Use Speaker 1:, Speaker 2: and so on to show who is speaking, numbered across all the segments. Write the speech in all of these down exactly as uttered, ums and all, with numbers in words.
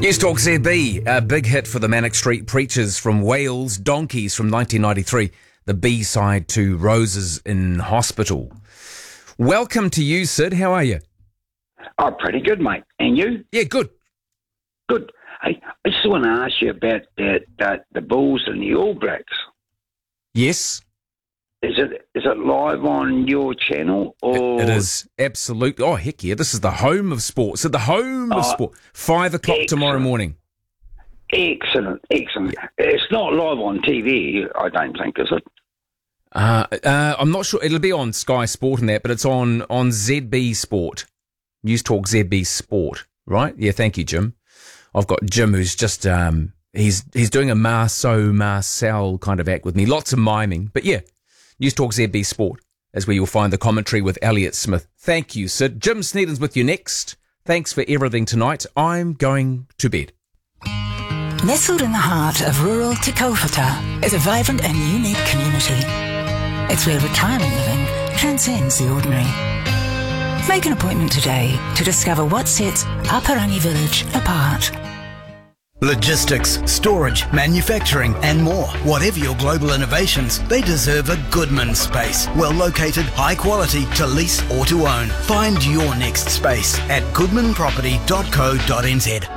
Speaker 1: News Talk Z B, a big hit for the Manic Street Preachers from Wales, Donkeys from nineteen ninety-three, the B-side to Roses in Hospital. Welcome to you, Sid. How are you?
Speaker 2: Oh, pretty good, mate. And you?
Speaker 1: Yeah, good.
Speaker 2: Good. Hey, I just want to ask you about that, that, the Bulls and the All Blacks.
Speaker 1: Yes.
Speaker 2: Is it is it live on your channel? Or
Speaker 1: It, it is, absolutely. Oh, heck yeah. This is the home of sport. So the home of
Speaker 2: Oh,
Speaker 1: sport. Five o'clock
Speaker 2: excellent.
Speaker 1: tomorrow morning.
Speaker 2: Excellent, excellent. It's not live on T V, I don't think, is it?
Speaker 1: Uh, uh, I'm not sure. It'll be on Sky Sport and that, but it's on, on Z B Sport. News Talk Z B Sport, right? Yeah, thank you, Jim. I've got Jim who's just, um, he's he's doing a Marceau Marcel kind of act with me. Lots of miming. But yeah, News Talk Z B Sport is where you'll find the commentary with Elliot Smith. Thank you, Sid. Jim Sneeden's with you next. Thanks for everything tonight. I'm going to bed.
Speaker 3: Nestled in the heart of rural Te Kaupata is a vibrant and unique community. It's where retirement living transcends the ordinary. Make an appointment today to discover what sets Aparangi Village apart.
Speaker 4: Logistics, storage, manufacturing and more. Whatever your global innovations, they deserve a Goodman space. Well located, high quality, to lease or to own. Find your next space at goodman property dot co dot n z.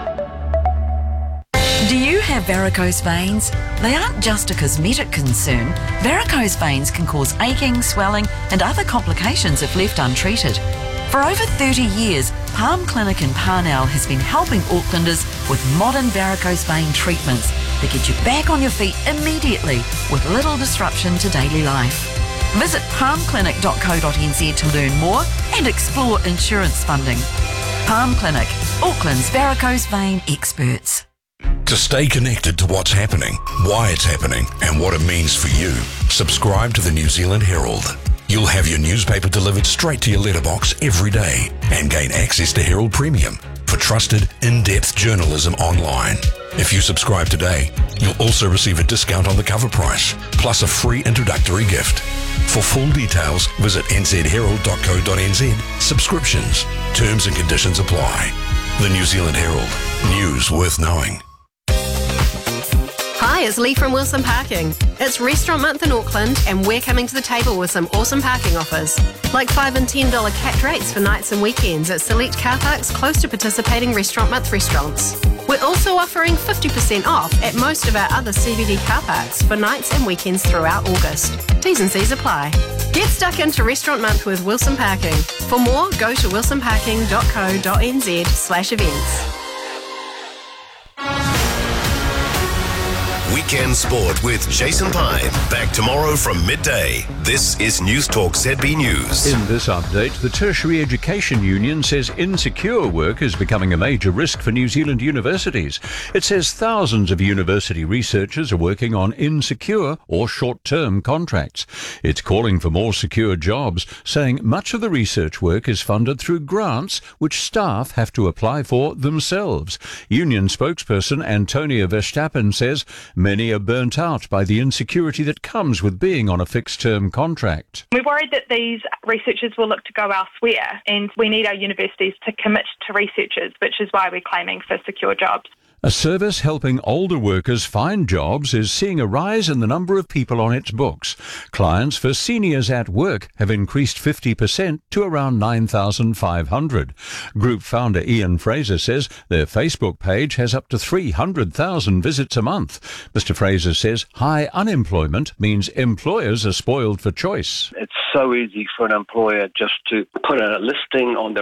Speaker 5: Do you have varicose veins? They aren't just a cosmetic concern. Varicose veins can cause aching, swelling and other complications if left untreated. For over thirty years, Palm Clinic in Parnell has been helping Aucklanders with modern varicose vein treatments that get you back on your feet immediately with little disruption to daily life. Visit palm clinic dot co dot n z to learn more and explore insurance funding. Palm Clinic, Auckland's varicose vein experts.
Speaker 6: To stay connected to what's happening, why it's happening, and what it means for you, subscribe to the New Zealand Herald. You'll have your newspaper delivered straight to your letterbox every day and gain access to Herald Premium for trusted, in-depth journalism online. If you subscribe today, you'll also receive a discount on the cover price, plus a free introductory gift. For full details, visit n z herald dot co dot n z. Subscriptions. Terms and conditions apply. The New Zealand Herald. News worth knowing.
Speaker 7: Hi, it's Lee from Wilson Parking. It's Restaurant Month in Auckland and we're coming to the table with some awesome parking offers. Like five and ten dollars capped rates for nights and weekends at select car parks close to participating Restaurant Month restaurants. We're also offering fifty percent off at most of our other C B D car parks for nights and weekends throughout August. T's and C's apply. Get stuck into Restaurant Month with Wilson Parking. For more, go to wilson parking dot co dot n z slash events.
Speaker 8: Weekend Sport with Jason Pine. Back tomorrow from midday. This is News Talk Z B News.
Speaker 9: In this update, the Tertiary Education Union says insecure work is becoming a major risk for New Zealand universities. It says thousands of university researchers are working on insecure or short-term contracts. It's calling for more secure jobs, saying much of the research work is funded through grants which staff have to apply for themselves. Union spokesperson Antonia Verstappen says many are burnt out by the insecurity that comes with being on a fixed-term contract.
Speaker 10: We're worried that these researchers will look to go elsewhere, and we need our universities to commit to researchers, which is why we're claiming for secure jobs.
Speaker 9: A service helping older workers find jobs is seeing a rise in the number of people on its books. Clients for seniors at work have increased fifty percent to around nine thousand five hundred. Group founder Ian Fraser says their Facebook page has up to three hundred thousand visits a month. Mister Fraser says high unemployment means employers are spoiled for choice.
Speaker 11: It's so easy for an employer just to put a listing on their